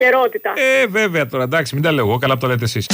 επικαιρότητα. Βέβαια τώρα, εντάξει, μην τα λέω εγώ, καλά που το λέτε εσείς.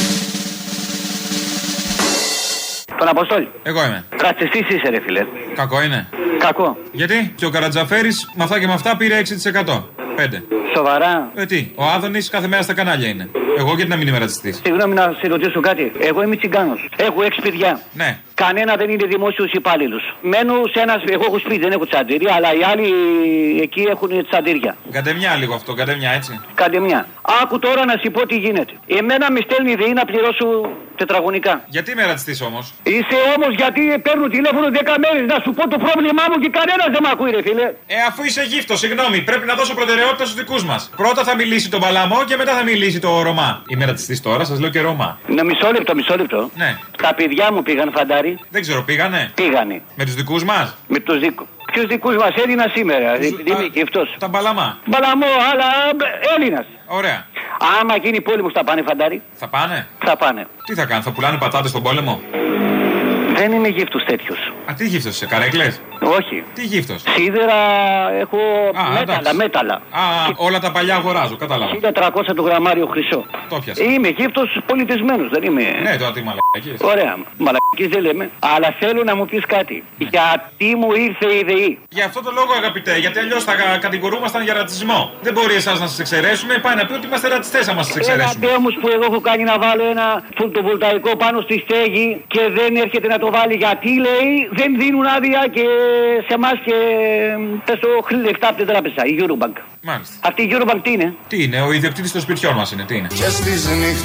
Τον Αποστόλη. Εγώ είμαι. Ρατσιστής είσαι, ρε φίλε. Κακό είναι. Κακό. Γιατί? Και ο Καρατζαφέρης με αυτά και με αυτά πήρε 6%. 5. Σοβαρά. Τι, ο Άδωνης κάθε μέρα στα κανάλια είναι. Εγώ γιατί να μην είμαι ρατσιστής. Συγγνώμη να σε ρωτήσω κάτι. Εγώ είμαι τσιγκάνος. Έχω 6 παιδιά. Ναι. Κανένα δεν είναι δημόσιος υπάλληλος. Μένω σε ένα. Εγώ έχω σπίτι, δεν έχω τσαντήρια, αλλά οι άλλοι εκεί έχουν τσαντήρια. Καντεμιά λίγο αυτό, καντεμιά έτσι. Καντεμιά. Άκου τώρα να σου πω τι γίνεται. Εμένα με στέλνει η ΔΕΗ να πληρώσω τετραγωνικά. Γιατί είμαι ρατσιστής όμως? Είσαι όμως γιατί παίρνω τηλέφωνο 10 μέρες να σου πω το πρόβλημά μου και κανένας δεν με ακούει, ρε φίλε. Αφού είσαι γύφτος, συγγνώμη, πρέπει να δώσω προτεραιότητα στους δικούς μας. Πρώτα θα μιλήσει τον Παλαμό και μετά θα μιλήσει το Ρωμά. Είμαι ρατσιστής τώρα, σας λέω και Ρωμά. Ναι, μισό λεπτό. Ναι. Τα παιδιά μου πήγαν, φαντάρι. Δεν ξέρω, πήγανε. Πήγανε. Με τους δικούς μας. Με τους δικούς. Ποιους δικούς μας Έλληνα σήμερα, είμαι και αυτός. Τα Μπαλαμά. Μπαλαμό, αλλά Έλληνας. Ωραία. Άμα γίνει πόλεμος θα πάνε, φαντάρι. Θα πάνε. Θα πάνε. Τι θα κάνουν, θα πουλάνε πατάτες στον πόλεμο? Δεν είμαι γύφτος τέτοιος. Τι γύφτος είσαι, καρέκλες? Όχι. Τι γύφτος? Σίδερα έχω μέταλλα. Όλα τα παλιά αγοράζω, κατάλαβα. 1300 το γραμμάριο χρυσό. Το πιάσα. Είμαι γύφτος πολιτισμένος, δεν είμαι. Ναι, τώρα τι μαλακίες. Ωραία, μαλακίες δεν λέμε. Αλλά θέλω να μου πεις κάτι. Ναι. Γιατί μου ήρθε η ΔΕΗ? Για αυτό το λόγο, αγαπητέ, γιατί αλλιώς θα κατηγορούμασταν για ρατσισμό. Δεν μπορεί εσάς να σας εξαιρέσουμε, πάει να πει ότι είμαστε ρατσιστές άμα σας εξαιρέσουμε. Ένα όμως που εγώ έχω κάνει να βάλω ένα φωτοβολταϊκό πάνω στη στέγη και δεν έρχεται να το βάλει γιατί λέει δεν δίνουν άδεια και σε εμάς και πες το λεφτά από την τράπεζα, η Eurobank. Μάλιστα. Αυτή η Eurobank τι είναι? Τι είναι, ο ιδιοκτήτης των σπιτιών μας είναι, τι είναι. Και στις νύχτες